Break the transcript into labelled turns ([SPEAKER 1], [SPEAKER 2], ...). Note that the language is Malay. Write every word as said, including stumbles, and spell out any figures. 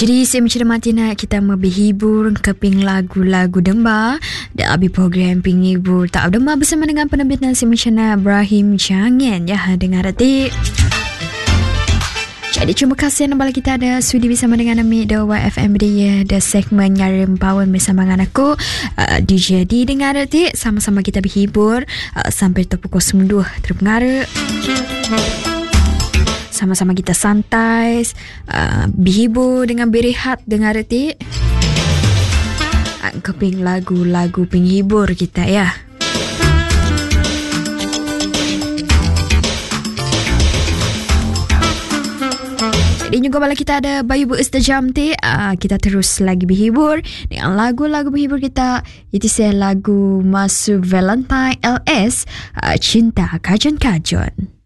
[SPEAKER 1] Jadi saya mencermati nak kita berhibur keping lagu-lagu demba dan abi program penghibur tak demba bersama dengan penerbit nasi mencana Ibrahim Jangan ya dengar hati. Jadi terima kasih nambah kita ada sudi bersama dengan Amik The Y F M dia the segmen Nyarim Pawan bersama dengan aku uh, D J D dengar hati sama-sama kita berhibur uh, sampai tu pukul sembilan terpengaruh. Sama-sama kita santai, uh, berhibur dengan berehat dengar reti. Uh, keping lagu-lagu penghibur kita ya. Jadi juga bala kita ada Bayu Bu Istajam ti, uh, kita terus lagi berhibur dengan lagu-lagu berhibur kita. Itu saya lagu Masuk Valentine L S uh, Cinta Kajon-Kajon.